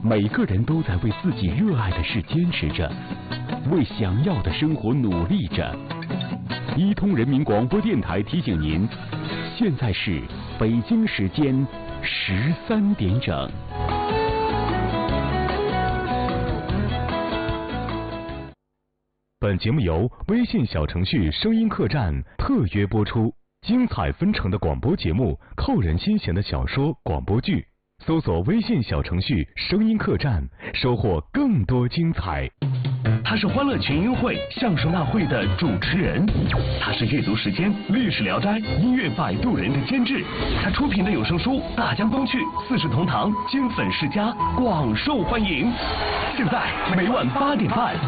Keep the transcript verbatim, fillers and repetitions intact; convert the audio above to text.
每个人都在为自己热爱的事坚持着，为想要的生活努力着。一通人民广播电台提醒您，现在是北京时间十三点整。 本节目由微信小程序声音客栈特约播出，精彩纷呈的广播节目，扣人心弦的小说、广播剧。搜索微信小程序声音客栈，收获更多精彩。 他是欢乐群英会相声大会的主持人，他是阅读时间历史聊斋音乐摆渡人的监制，他出品的有声书《大江东去》《四世同堂》金粉世家广受欢迎。现在每晚八点半